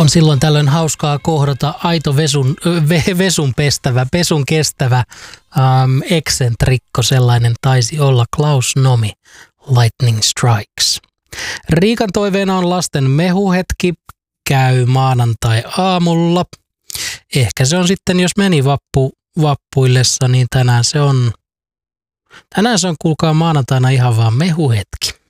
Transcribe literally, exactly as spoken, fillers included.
On silloin tällöin hauskaa kohdata aito vesun, ve, vesun pestävä, pesun kestävä ähm, eksentrikko, sellainen taisi olla Klaus Nomi, Lightning Strikes. Riikan toiveena on lasten mehuhetki, käy maanantai-aamulla. Ehkä se on sitten, jos meni vappu, vappuillessa, niin tänään se on, tänään se on kuulkaa maanantaina ihan vaan mehuhetki.